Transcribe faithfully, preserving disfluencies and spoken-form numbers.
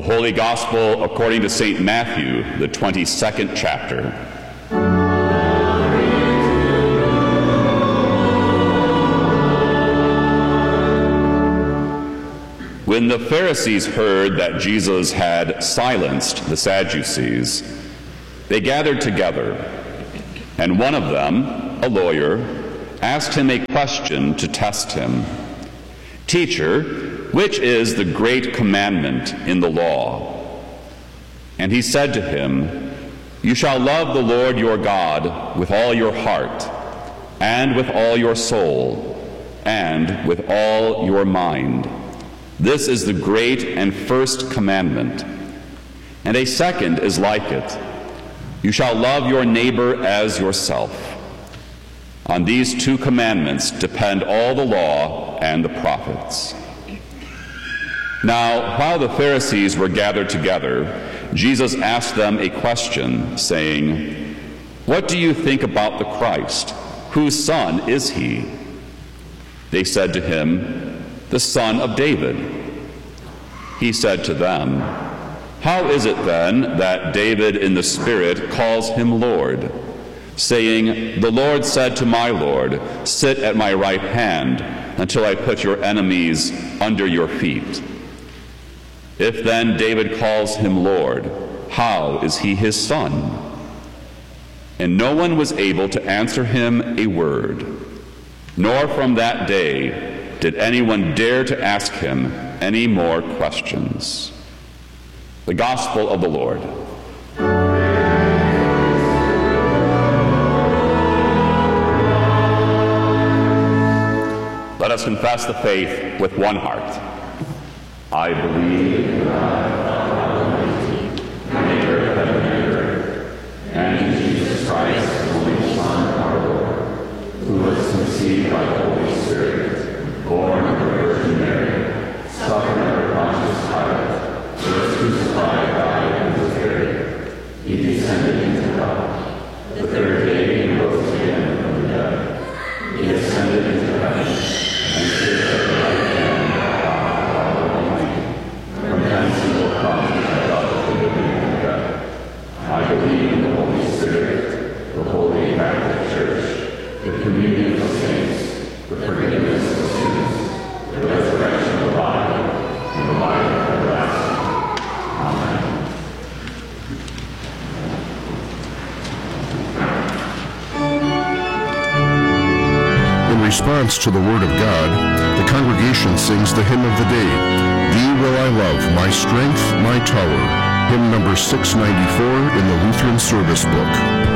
Holy Gospel according to Saint Matthew, the twenty-second chapter. When the Pharisees heard that Jesus had silenced the Sadducees, they gathered together, and one of them, a lawyer, asked him a question to test him. "Teacher, which is the great commandment in the law?" And he said to him, "You shall love the Lord your God with all your heart, and with all your soul, and with all your mind. This is the great and first commandment. And a second is like it. You shall love your neighbor as yourself. On these two commandments depend all the law and the prophets." Now, while the Pharisees were gathered together, Jesus asked them a question, saying, "What do you think about the Christ? Whose son is he?" They said to him, "The son of David." He said to them, "How is it then that David in the Spirit calls him Lord, saying, 'The Lord said to my Lord, sit at my right hand until I put your enemies under your feet'? If then David calls him Lord, how is he his son?" And no one was able to answer him a word, nor from that day did anyone dare to ask him any more questions. The Gospel of the Lord. Let us confess the faith with one heart. I believe in God, Almighty, maker of heaven and earth, and in Jesus Christ, the only Son, our Lord, who was conceived by the Holy Spirit, born of the Virgin Mary, suffered under Pontius Pilate, was crucified, died, and was buried. He descended into hell. The third day he rose again from the dead. He ascended into heaven, and sits at the right hand of God Almighty. From thence he will come to judge the living and the dead. I believe in the Holy Spirit, the Holy Catholic Church, the communion of saints, the forgiveness of sins, the resurrection of the body, and the life everlasting. Amen. In response to the Word of God, the congregation sings the hymn of the day, "Thee Will I Love, My Strength, My Tower," hymn number six ninety-four in the Lutheran Service Book.